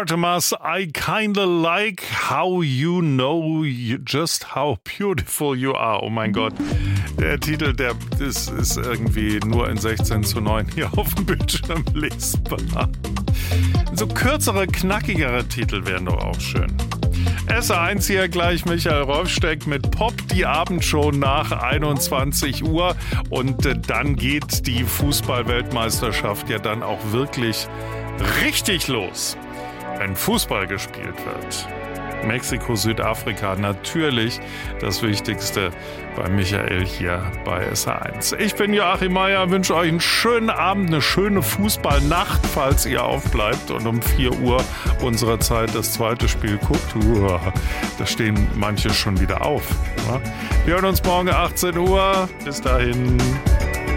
Artemis, I kinda like how you know just how beautiful you are. Oh mein Gott, der Titel, das ist irgendwie nur in 16:9 hier auf dem Bildschirm lesbar. So kürzere, knackigere Titel wären doch auch schön. SR1 hier gleich Michael Rolfsteck mit Pop, die Abendshow nach 21 Uhr. Und dann geht die Fußball-Weltmeisterschaft ja dann auch wirklich richtig los, wenn Fußball gespielt wird. Mexiko, Südafrika, natürlich das Wichtigste bei Michael hier bei SR1. Ich bin Joachim Meier, wünsche euch einen schönen Abend, eine schöne Fußballnacht, falls ihr aufbleibt und um 4 Uhr unserer Zeit das zweite Spiel guckt. Da stehen manche schon wieder auf. Wir hören uns morgen 18 Uhr. Bis dahin.